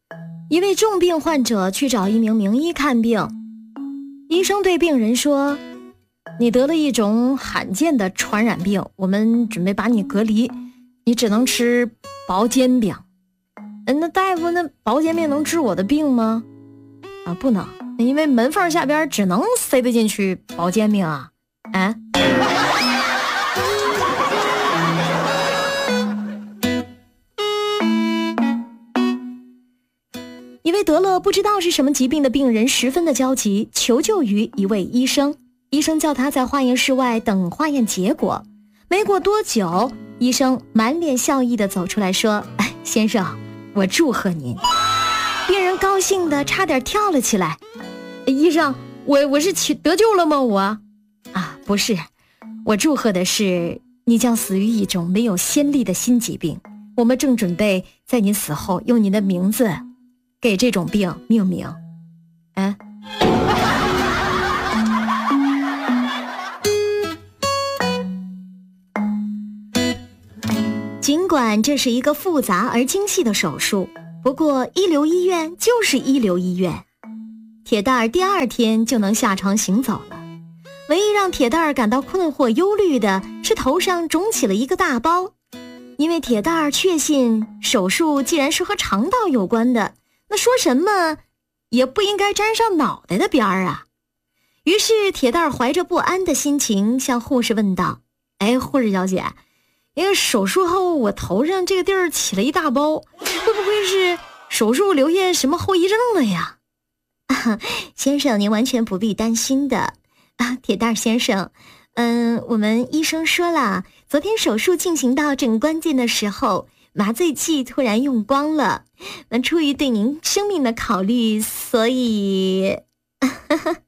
一位重病患者去找一名名医看病，医生对病人说，你得了一种罕见的传染病，我们准备把你隔离，你只能吃薄煎饼。那大夫，那薄煎饼能治我的病吗？不能，因为门缝下边只能塞得进去薄煎饼啊。一位得了不知道是什么疾病的病人十分的焦急，求救于一位医生。医生叫他在化验室外等化验结果。没过多久，医生满脸笑意地走出来说，先生，我祝贺您。病人高兴的差点跳了起来。医生，我是得救了吗？我不是，我祝贺的是你将死于一种没有先例的新疾病，我们正准备在您死后用您的名字给这种病命名。尽管这是一个复杂而精细的手术，不过一流医院就是一流医院。铁蛋儿第二天就能下床行走了，唯一让铁蛋儿感到困惑忧虑的是头上肿起了一个大包，因为铁蛋儿确信手术既然是和肠道有关的，那说什么也不应该沾上脑袋的边儿啊。于是铁蛋儿怀着不安的心情向护士问道，护士小姐，因为手术后我头上这个地儿起了一大包，会不会是手术留下什么后遗症了呀？先生，您完全不必担心的。铁蛋儿先生，我们医生说了，昨天手术进行到正关键的时候，麻醉剂突然用光了，出于对您生命的考虑，所以